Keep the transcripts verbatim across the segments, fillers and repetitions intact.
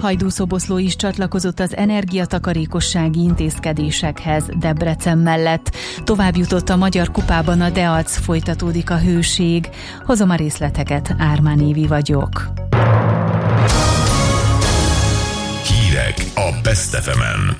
Hajdú-Szoboszló is csatlakozott az energiatakarékossági intézkedésekhez Debrecen mellett. Tovább jutott a Magyar Kupában a Deac, folytatódik a hőség. Hozom a részleteket, Ármán Évi vagyok. Hírek a Best ef emen.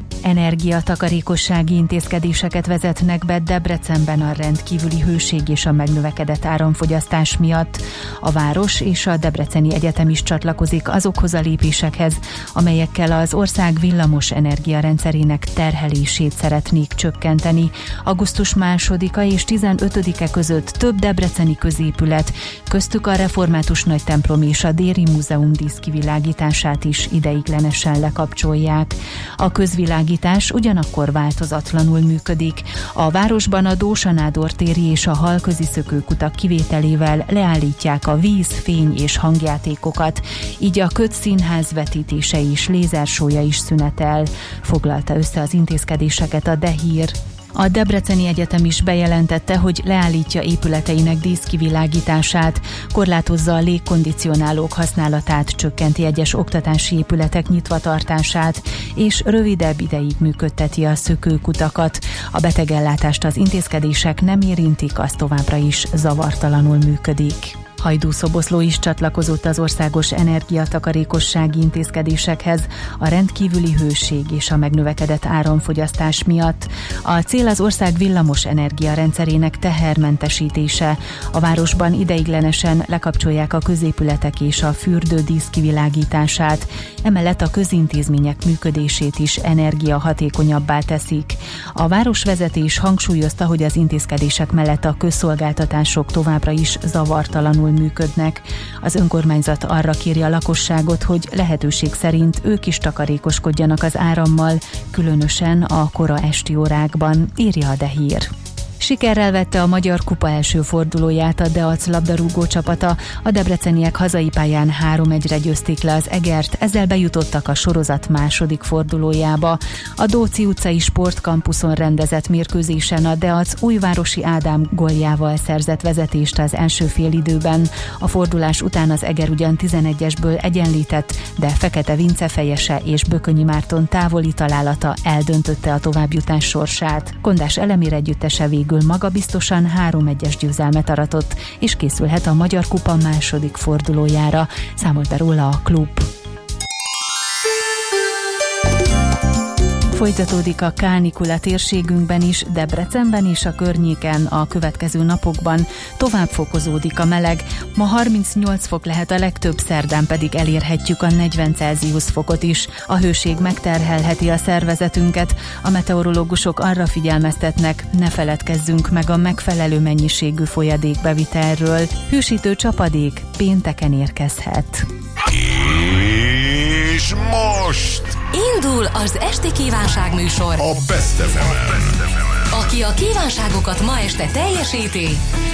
Energiatakarékossági intézkedéseket vezetnek be Debrecenben a rendkívüli hőség és a megnövekedett áramfogyasztás miatt. A város és a Debreceni Egyetem is csatlakozik azokhoz a lépésekhez, amelyekkel az ország villamos energiarendszerének terhelését szeretnék csökkenteni. augusztus másodika és tizenötödike között több debreceni középület, köztük a Református Nagytemplom és a Déri Múzeum díszkivilágítását is ideiglenesen lekapcsolják. A közvilágítás ugyanakkor változatlanul működik. A városban a Dósa Nádor téri és a Halközi szökőkutak kivételével leállítják a víz, fény és hangjátékokat, így a Köt Színház vetítése és lézersója is szünetel. Foglalta össze az intézkedéseket a De Hír. A Debreceni Egyetem is bejelentette, hogy leállítja épületeinek díszkivilágítását, korlátozza a légkondicionálók használatát, csökkenti egyes oktatási épületek nyitvatartását, és rövidebb ideig működteti a szökőkutakat. A betegellátást az intézkedések nem érintik, az továbbra is zavartalanul működik. Hajdú-Szoboszló is csatlakozott az országos energiatakarékossági intézkedésekhez a rendkívüli hőség és a megnövekedett áramfogyasztás miatt. A cél az ország villamos energiarendszerének tehermentesítése. A városban ideiglenesen lekapcsolják a középületek és a fürdő díszkivilágítását, emellett a közintézmények működését is energiahatékonyabbá teszik. A városvezetés hangsúlyozta, hogy az intézkedések mellett a közszolgáltatások továbbra is zavartalanul működnek. Az önkormányzat arra kéri a lakosságot, hogy lehetőség szerint ők is takarékoskodjanak az árammal, különösen a kora esti órákban, írja a De Hír. Sikerrel vette a Magyar Kupa első fordulóját a Deac labdarúgó csapata, a debreceniek hazai pályán három egyre győzték le az Egert, ezzel bejutottak a sorozat második fordulójába. A Dóci utcai sportkampuszon rendezett mérkőzésen a Deac Újvárosi Ádám góljával szerzett vezetést az első félidőben. A fordulás után az Eger ugyan tizenegyesből egyenlített, de Fekete Vince fejese és Bökönyi Márton távoli találata eldöntötte a továbbjutás sorsát. Kondás Elemér együttese végül magabiztosan három egyes győzelmet aratott, és készülhet a Magyar Kupa második fordulójára, számolt be róla a klub. Folytatódik a kánikula térségünkben is, Debrecenben és a környéken a következő napokban. Tovább fokozódik a meleg, ma harmincnyolc fok lehet a legtöbb, szerdán pedig elérhetjük a negyven Celsius fokot is. A hőség megterhelheti a szervezetünket, a meteorológusok arra figyelmeztetnek, ne feledkezzünk meg a megfelelő mennyiségű folyadékbevitelről. Hűsítő csapadék pénteken érkezhet. És most indul az esti kívánságműsor a Best ef emen. Aki a kívánságokat ma este teljesíti.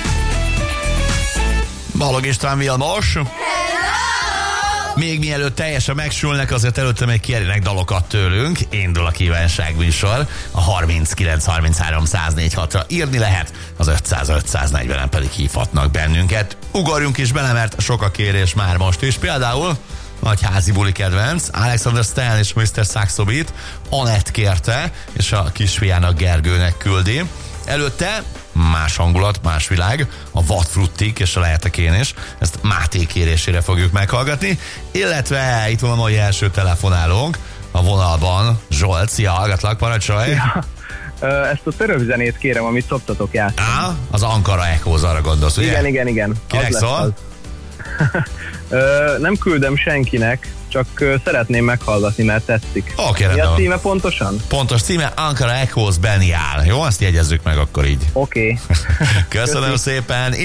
Balog István Vilmos. Hello! Még mielőtt teljesen megsülnek, azért előtte még kérjenek dalokat tőlünk. Indul a kívánságműsor. A harminckilenc harminchárom száz négy hatra írni lehet, az ötszáz ötszáznegyvenen pedig hívhatnak bennünket. Ugorjunk is bele, mert sok a kérés már most is. Például nagy házi buli kedvenc, Alexander Stan és miszter Saxo Beat, Anett kérte, és a kisfiának Gergőnek küldi. Előtte más hangulat, más világ, a Vadfruttik és a Lehetek én is, ezt Máté kérésére fogjuk meghallgatni, illetve itt van a mai első telefonálónk a vonalban. Zsolt, szia, hallgatlak, parancsolj! Ja. Ezt a török kérem, amit szoktatok játszani. Á, az Ankara Echoes, arra gondolsz, ugye? Igen, igen, igen. Kinek szól? Nem küldöm senkinek, csak szeretném meghallgatni, mert tetszik. Oké, Mi rendben. a címe pontosan? Pontos címe Ankara Echoes Beniál. Jó, azt jegyezzük meg akkor így. Oké. Köszönöm szépen.